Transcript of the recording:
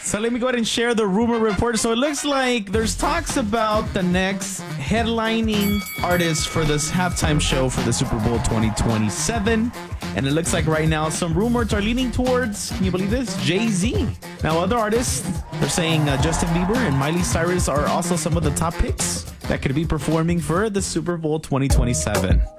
So let me go ahead and share the rumor report. So it looks like there's talks about the next headlining artist for this halftime show for the Super Bowl 2027. And it looks like right now some rumors are leaning towards, can you believe this, Jay-Z. Now other artists, they're saying Justin Bieber and Miley Cyrus are also some of the top picks that could be performing for the Super Bowl 2027.